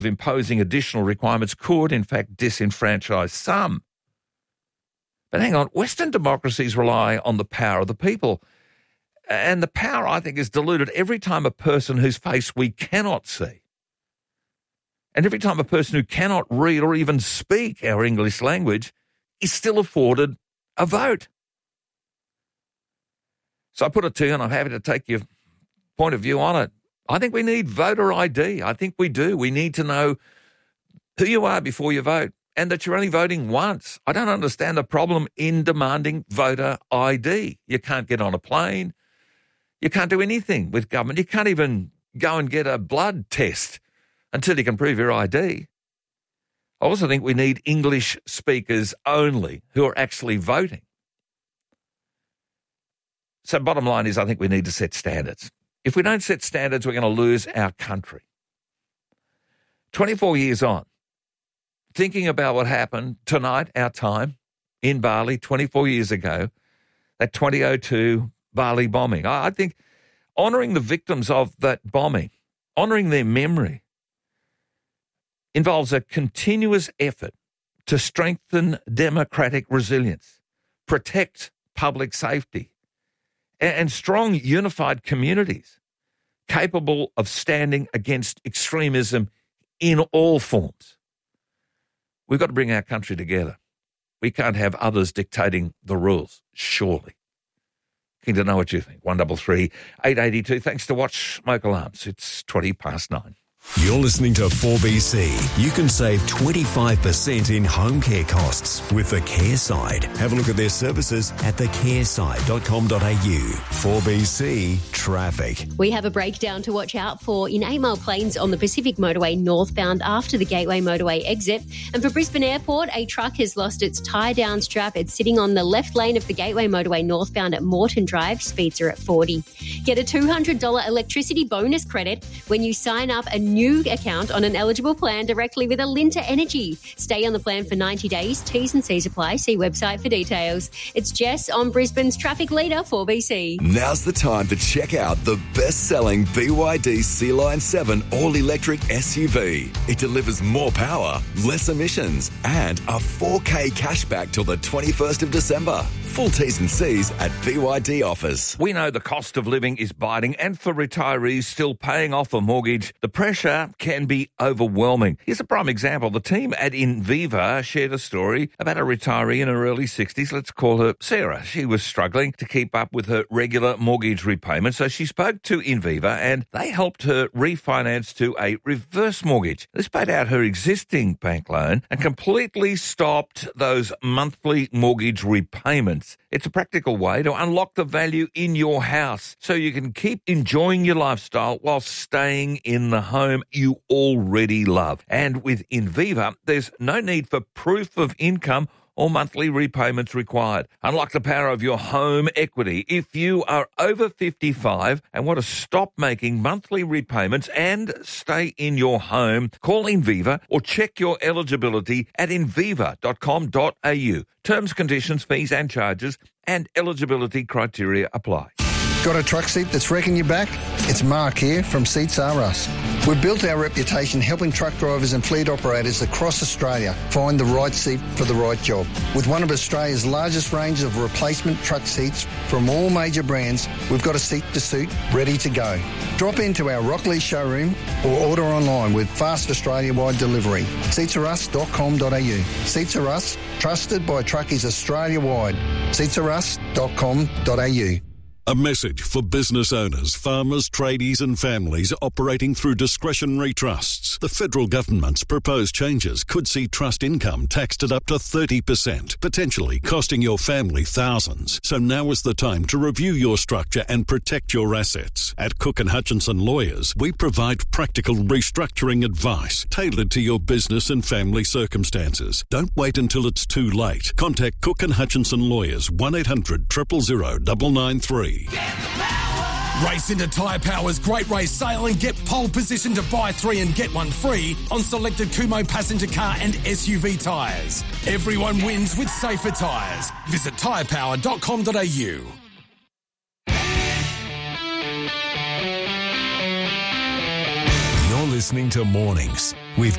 imposing additional requirements could, in fact, disenfranchise some. But hang on, Western democracies rely on the power of the people. And the power, I think, is diluted every time a person whose face we cannot see, and every time a person who cannot read or even speak our English language is still afforded a vote. So I put it to you, and I'm happy to take your point of view on it. I think we need voter ID. I think we do. We need to know who you are before you vote and that you're only voting once. I don't understand the problem in demanding voter ID. You can't get on a plane. You can't do anything with government. You can't even go and get a blood test until you can prove your ID. I also think we need English speakers only who are actually voting. So bottom line is I think we need to set standards. If we don't set standards, we're going to lose our country. 24 years on, thinking about what happened tonight, our time, in Bali 24 years ago, that 2002 Bali bombing. I think honouring the victims of that bombing, honouring their memory, involves a continuous effort to strengthen democratic resilience, protect public safety, and strong, unified communities capable of standing against extremism in all forms. We've got to bring our country together. We can't have others dictating the rules, surely. Keen to know what you think. 133 882. Thanks to Watch Smoke Alarms. It's 9:20. You're listening to 4BC. You can save 25% in home care costs with the Care Side. Have a look at their services at thecareside.com.au. 4BC Traffic. We have a breakdown to watch out for in 8 Mile Plains on the Pacific Motorway northbound after the Gateway Motorway exit. And for Brisbane Airport, a truck has lost its tie-down strap. It's sitting on the left lane of the Gateway Motorway northbound at Moreton Drive. Speeds are at 40. Get a $200 electricity bonus credit when you sign up a new account on an eligible plan directly with Alinta Energy. Stay on the plan for 90 days. T's and C's apply. See website for details. It's Jess on Brisbane's traffic leader, 4BC. Now's the time to check out the best-selling BYD Sea-Line 7 all-electric SUV. It delivers more power, less emissions, and a 4K cashback till the 21st of December. Full T's and C's at BYD offers. We know the cost of living is biting, and for retirees still paying off a mortgage, the pressure can be overwhelming. Here's a prime example. The team at Inviva shared a story about a retiree in her early 60s. Let's call her Sarah. She was struggling to keep up with her regular mortgage repayment, so she spoke to Inviva and they helped her refinance to a reverse mortgage. This paid out her existing bank loan and completely stopped those monthly mortgage repayments. It's a practical way to unlock the value in your house so you can keep enjoying your lifestyle while staying in the home you already love. And with Inviva, there's no need for proof of income or monthly repayments required. Unlock the power of your home equity. If you are over 55 and want to stop making monthly repayments and stay in your home, call Inviva or check your eligibility at inviva.com.au. Terms, conditions, fees and charges and eligibility criteria apply. Got a truck seat that's wrecking your back? It's Mark here from Seats R Us. We've built our reputation helping truck drivers and fleet operators across Australia find the right seat for the right job. With one of Australia's largest range of replacement truck seats from all major brands, we've got a seat to suit ready to go. Drop into our Rockley showroom or order online with fast Australia-wide delivery. Seatsarus.com.au. Seats R Us, trusted by truckies Australia-wide. Seatsarus.com.au. A message for business owners, farmers, tradies and families operating through discretionary trusts. The federal government's proposed changes could see trust income taxed at up to 30%, potentially costing your family thousands. So now is the time to review your structure and protect your assets. At Cook & Hutchinson Lawyers, we provide practical restructuring advice tailored to your business and family circumstances. Don't wait until it's too late. Contact Cook & Hutchinson Lawyers 1-800-000-993. Race into Tyre Power's Great Race Sale and get pole position to buy 3 and get 1 free on selected Kumho passenger car and SUV tyres. Everyone wins with safer tyres. Visit tyrepower.com.au. You're listening to Mornings with